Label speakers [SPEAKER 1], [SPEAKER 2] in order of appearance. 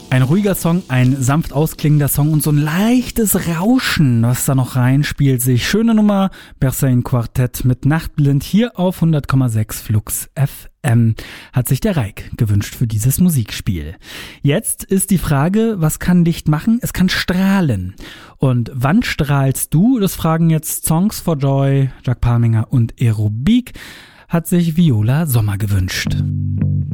[SPEAKER 1] Ein ruhiger Song, ein sanft ausklingender Song und so ein leichtes Rauschen, was da noch reinspielt sich. Schöne Nummer, Bersain Quartett mit Nachtblind hier auf 100,6 Flux FM. Hat sich der Reik gewünscht für dieses Musikspiel. Jetzt ist die Frage, was kann Licht machen? Es kann strahlen. Und wann strahlst du? Das fragen jetzt Songs for Joy, Jacques Palminger und Aerobik. Hat sich Viola Sommer gewünscht.